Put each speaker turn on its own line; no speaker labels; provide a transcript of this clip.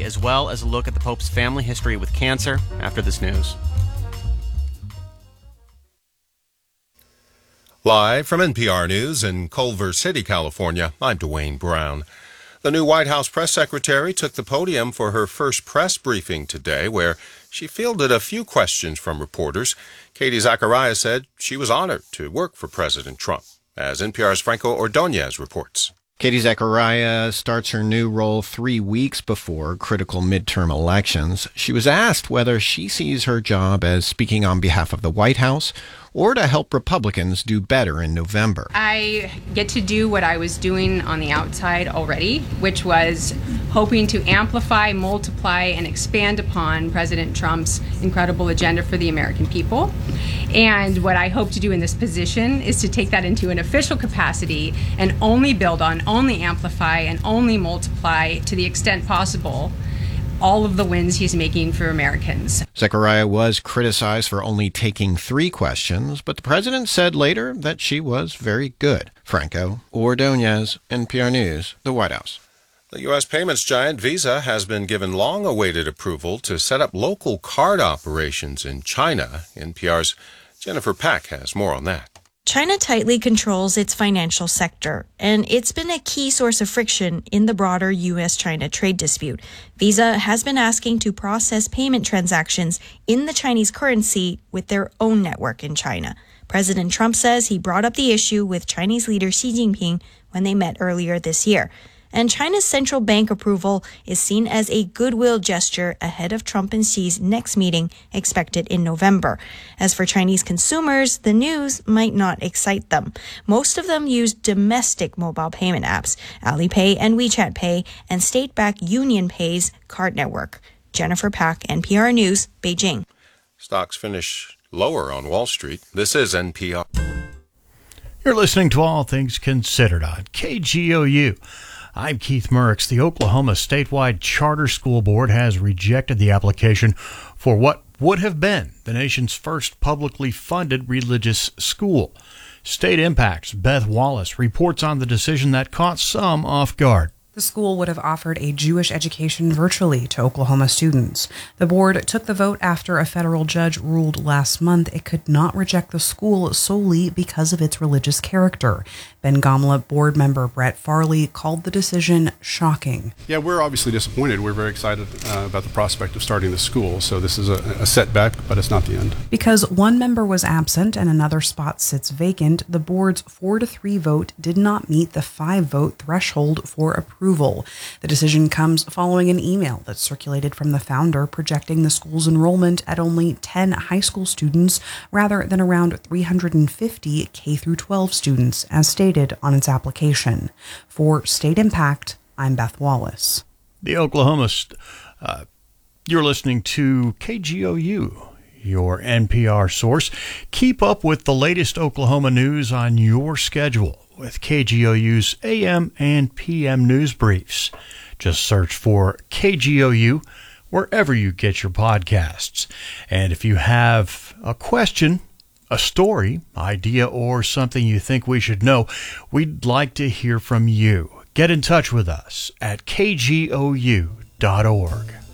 as well as a look at the Pope's family history with cancer after this news.
Live from NPR News in Culver City, California, I'm Dwayne Brown. The new White House press secretary took the podium for her first press briefing today, where she fielded a few questions from reporters. Katie Zacharias said she was honored to work for President Trump, as NPR's Franco Ordonez reports.
Katie Zacharias starts her new role 3 weeks before critical midterm elections. She was asked whether she sees her job as speaking on behalf of the White House or to help Republicans do better in November.
I get to do what I was doing on the outside already, which was hoping to amplify, multiply, and expand upon President Trump's incredible agenda for the American people. And what I hope to do in this position is to take that into an official capacity and only build on, only amplify, and only multiply to the extent possible all of the wins he's making for Americans.
Zachariah was criticized for only taking 3 questions, but the president said later that she was very good. Franco Ordonez, NPR News, the White House.
The U.S. payments giant Visa has been given long-awaited approval to set up local card operations in China. NPR's Jennifer Pack has more on that.
China tightly controls its financial sector, and it's been a key source of friction in the broader U.S.-China trade dispute. Visa has been asking to process payment transactions in the Chinese currency with their own network in China. President Trump says he brought up the issue with Chinese leader Xi Jinping when they met earlier this year. And China's central bank approval is seen as a goodwill gesture ahead of Trump and Xi's next meeting expected in November. As for Chinese consumers, the news might not excite them. Most of them use domestic mobile payment apps, Alipay and WeChat Pay, and state-backed UnionPay's card network. Jennifer Pack, NPR News, Beijing.
Stocks finish lower on Wall Street. This is NPR.
You're listening to All Things Considered on KGOU. I'm Keith Merckx. The Oklahoma Statewide Charter School Board has rejected the application for what would have been the nation's first publicly funded religious school. State Impact's Beth Wallace reports on the decision that caught some off guard.
The school would have offered a Jewish education virtually to Oklahoma students. The board took the vote after a federal judge ruled last month it could not reject the school solely because of its religious character. Ben Gomla board member Brett Farley called the decision shocking.
Yeah, we're obviously disappointed. We're very excited about the prospect of starting the school. So this is a setback, but it's not the end.
Because one member was absent and another spot sits vacant, the board's 4-3 vote did not meet the 5-vote threshold for approval. The decision comes following an email that circulated from the founder projecting the school's enrollment at only 10 high school students rather than around 350 K-12 students, as stated on its application. For State Impact, I'm Beth Wallace.
The Oklahoma, you're listening to KGOU, your NPR source. Keep up with the latest Oklahoma news on your schedule with KGOU's AM and PM news briefs. Just search for KGOU wherever you get your podcasts. And if you have a question, a story, idea, or something you think we should know, we'd like to hear from you. Get in touch with us at kgou.org.